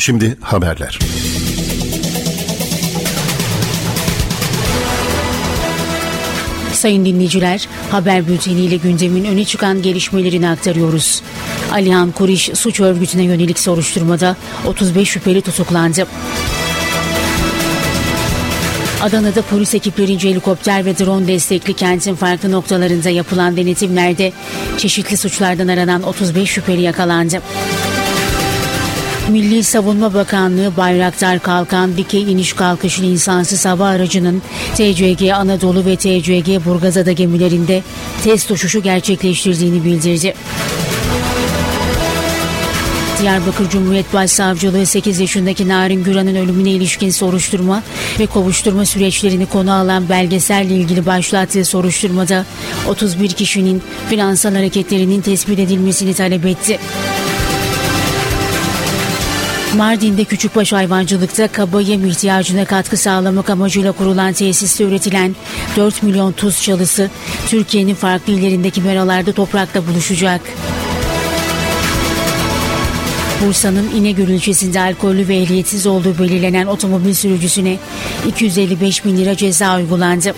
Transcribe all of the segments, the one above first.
Şimdi haberler. Sayın dinleyiciler, haber bülteniyle gündemin öne çıkan gelişmelerini aktarıyoruz. Alihan Kuriş suç örgütüne yönelik soruşturmada 35 şüpheli tutuklandı. Adana'da polis ekiplerince helikopter ve drone destekli kentin farklı noktalarında yapılan denetimlerde çeşitli suçlardan aranan 35 şüpheli yakalandı. Milli Savunma Bakanlığı Bayraktar Kalkan Dikey iniş kalkışlı insansız hava aracının TCG Anadolu ve TCG Burgazada gemilerinde test uçuşu gerçekleştirdiğini bildirdi. Diyarbakır Cumhuriyet Başsavcılığı 8 yaşındaki Narin Güran'ın ölümüne ilişkin soruşturma ve kovuşturma süreçlerini konu alan belgeselle ilgili başlattığı soruşturmada 31 kişinin finansal hareketlerinin tespit edilmesini talep etti. Mardin'de küçükbaş hayvancılıkta kaba yem ihtiyacına katkı sağlamak amacıyla kurulan tesiste üretilen 4 milyon tuz çalısı Türkiye'nin farklı illerindeki meralarda toprakla buluşacak. Bursa'nın İnegöl ilçesinde alkollü ve ehliyetsiz olduğu belirlenen otomobil sürücüsüne 255 bin lira ceza uygulandı.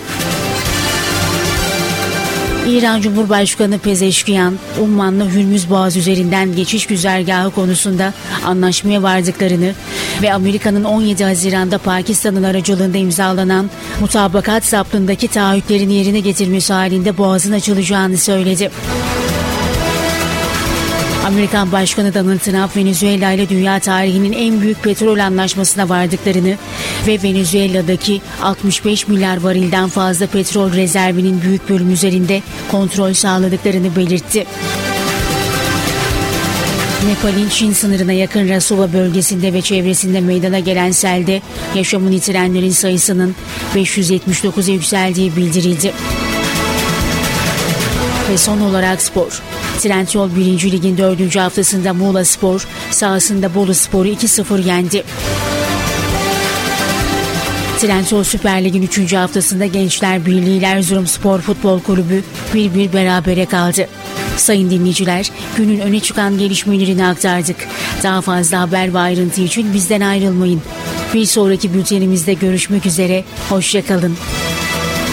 İran Cumhurbaşkanı Pezeşkiyan, Ummanlı Hürmüz Boğazı üzerinden geçiş güzergahı konusunda anlaşmaya vardıklarını ve Amerika'nın 17 Haziran'da Pakistan'ın aracılığında imzalanan mutabakat zaptındaki taahhütlerini yerine getirmesi halinde boğazın açılacağını söyledi. Amerikan Başkanı Donald Trump, Venezuela ile dünya tarihinin en büyük petrol anlaşmasına vardıklarını ve Venezuela'daki 65 milyar varilden fazla petrol rezervinin büyük bölümü üzerinde kontrol sağladıklarını belirtti. Nepal'in Çin sınırına yakın Rasuva bölgesinde ve çevresinde meydana gelen selde yaşamını yitirenlerin sayısının 579'a yükseldiği bildirildi. Ve son olarak spor. Trendyol 1. Lig'in 4. haftasında Muğla Spor sahasında Bolu Spor'u 2-0 yendi. Trendyol Süper Lig'in 3. haftasında Gençler Birliği ile Erzurumspor Futbol Kulübü 1-1 berabere kaldı. Sayın dinleyiciler, günün öne çıkan gelişmelerini aktardık. Daha fazla haber ve ayrıntı için bizden ayrılmayın. Bir sonraki bültenimizde görüşmek üzere, hoşça kalın.